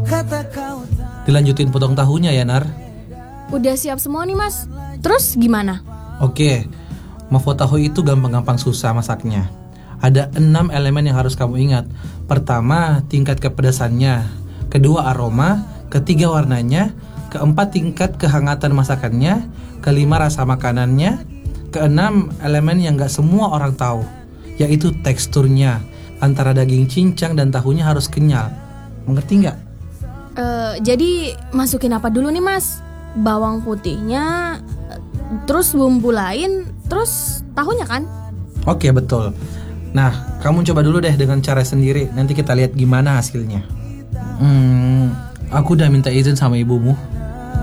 Dilanjutin potong tahunya ya, Nar. Udah siap semua nih, Mas. Terus gimana? Oke, mafo tahu itu gampang-gampang susah masaknya. Ada 6 elemen yang harus kamu ingat. Pertama, tingkat kepedasannya. Kedua, aroma. Ketiga, warnanya. Keempat, tingkat kehangatan masakannya. Kelima, rasa makanannya. Keenam, elemen yang gak semua orang tahu, yaitu teksturnya. Antara daging cincang dan tahunya harus kenyal. Mengerti gak? Jadi masukin apa dulu nih, Mas? Bawang putihnya, terus bumbu lain, terus tahunya kan? Oke, betul. Nah, kamu coba dulu deh dengan cara sendiri. Nanti kita lihat gimana hasilnya. Aku udah minta izin sama ibumu